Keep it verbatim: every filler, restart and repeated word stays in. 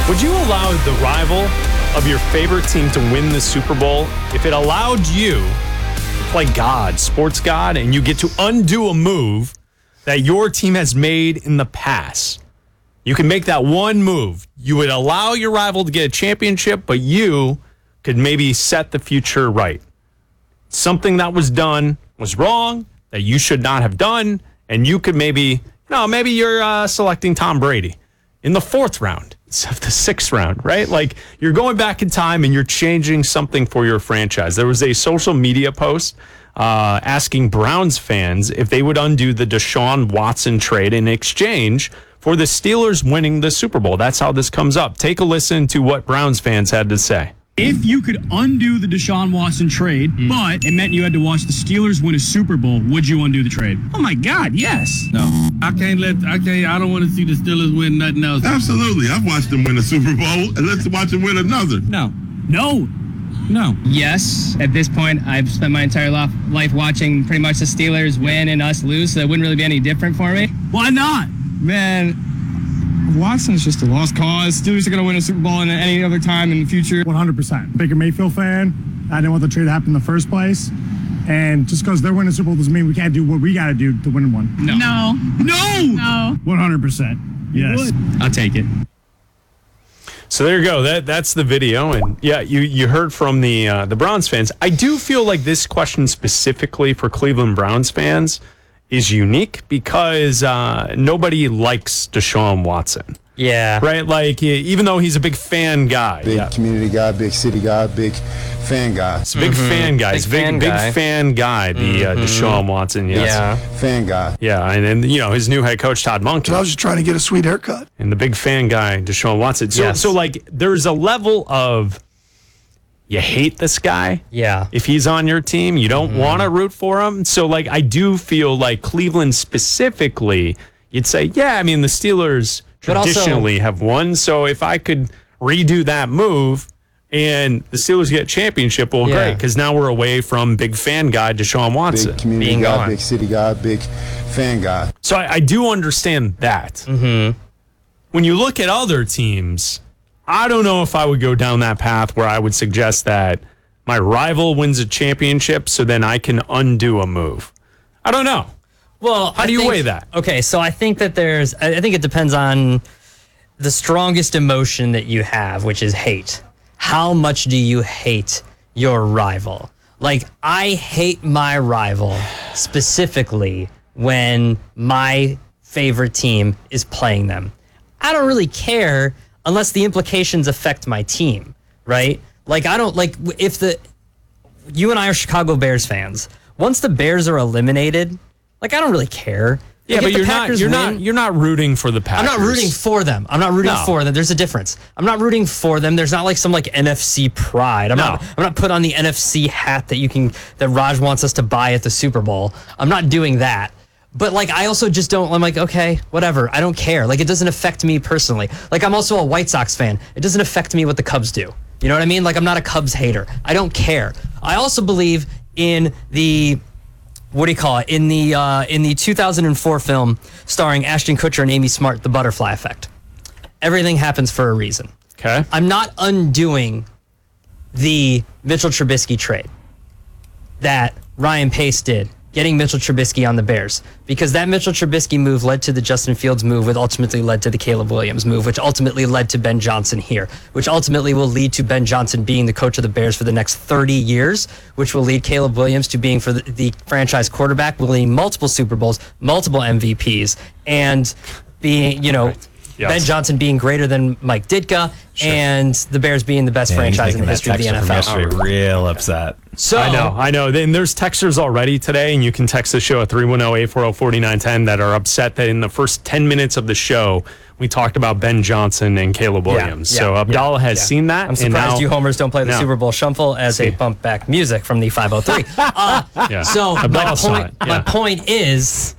Would you allow the rival of your favorite team to win the Super Bowl if it allowed you to play God, sports God, and you get to undo a move that your team has made in the past? You can make that one move. You would allow your rival to get a championship, but you could maybe set the future right. Something that was done was wrong, that you should not have done, and you could maybe, no, maybe you're uh, selecting Tom Brady in the fourth round instead of the sixth round, right? Like, you're going back in time and you're changing something for your franchise. There was a social media post uh, asking Browns fans if they would undo the Deshaun Watson trade in exchange for the Steelers winning the Super Bowl. That's how this comes up. Take a listen to what Browns fans had to say. If you could undo the Deshaun Watson trade, mm. but it meant you had to watch the Steelers win a Super Bowl, would you undo the trade? Oh my God, yes. No, I can't let. I can't. I don't want to see the Steelers win nothing else. Absolutely, I've watched them win a Super Bowl, and let's watch them win another. No, no, no. Yes. At this point, I've spent my entire life, life watching pretty much the Steelers win and us lose, so it wouldn't really be any different for me. Why not, man? Watson's just a lost cause. Steelers are going to win a Super Bowl in any other time in the future. one hundred percent. Baker Mayfield fan. I didn't want the trade to happen in the first place. And just because they're winning a Super Bowl doesn't mean we can't do what we got to do to win one. No. No. No. No. one hundred percent. Yes. I'll take it. So there you go. That that's the video, and yeah, you you heard from the uh, the Browns fans. I do feel like this question specifically for Cleveland Browns fans is unique because uh, nobody likes Deshaun Watson. Yeah. Right? Like, even though he's a big fan guy. Big yeah. community guy, big city guy, big fan guy. It's a big mm-hmm. fan guy. Big He's a big, fan big guy. fan guy, the mm-hmm. uh, Deshaun Watson. Yes. Yeah. Fan guy. Yeah, and then, you know, his new head coach, Todd Monken. I was just trying to get a sweet haircut. And the big fan guy, Deshaun Watson. So, yes. so like, there's a level of you hate this guy. Yeah. If he's on your team, you don't mm-hmm. want to root for him. So, like, I do feel like Cleveland specifically, you'd say, yeah, I mean, the Steelers traditionally also have won. So if I could redo that move and the Steelers get a championship, well, yeah. great, because now we're away from big fan guy Deshaun Watson. Big community Being guy, gone. big city guy, big fan guy. So I, I do understand that. Mm-hmm. When you look at other teams, I don't know if I would go down that path where I would suggest that my rival wins a championship so then I can undo a move. I don't know. Well, how I do you think, weigh that? Okay, so I think that there's, I think it depends on the strongest emotion that you have, which is hate. How much do you hate your rival? Like, I hate my rival specifically when my favorite team is playing them. I don't really care unless the implications affect my team, right? Like, I don't, like, if the, you and I are Chicago Bears fans. Once the Bears are eliminated, like, I don't really care. Yeah, like, but you're Packers not you're win, not you're not rooting for the Packers. I'm not rooting for them. I'm not rooting no. for them. There's a difference. I'm not rooting for them. There's not like some like N F C pride. I'm no. not I'm not put on the N F C hat that you can that Raj wants us to buy at the Super Bowl. I'm not doing that. But like, I also just don't, I'm like, okay, whatever. I don't care. Like, it doesn't affect me personally. Like, I'm also a White Sox fan. It doesn't affect me what the Cubs do. You know what I mean? Like, I'm not a Cubs hater. I don't care. I also believe in the, what do you call it? In the uh, in the two thousand four film starring Ashton Kutcher and Amy Smart, The Butterfly Effect. Everything happens for a reason. Okay. I'm not undoing the Mitchell Trubisky trade that Ryan Pace did, getting Mitchell Trubisky on the Bears, because that Mitchell Trubisky move led to the Justin Fields move, which ultimately led to the Caleb Williams move, which ultimately led to Ben Johnson here, which ultimately will lead to Ben Johnson being the coach of the Bears for the next thirty years, which will lead Caleb Williams to being for the, the franchise quarterback, will lead multiple Super Bowls, multiple M V Ps, and being, you know, right. Yes. Ben Johnson being greater than Mike Ditka, sure. and the Bears being the best Man, franchise in the history of the N F L. Yesterday, real upset. So I know, I know. Then there's texters already today, and you can text the show at three one zero, eight four zero, four nine one zero that are upset that in the first ten minutes of the show, we talked about Ben Johnson and Caleb Williams. Yeah, so yeah, Abdallah yeah, has yeah. seen that. I'm surprised now, you homers don't play the no. Super Bowl shuffle as See. a bump back music from the five oh three. Uh, yeah. So Abdallah my saw point, it. Yeah. my point is,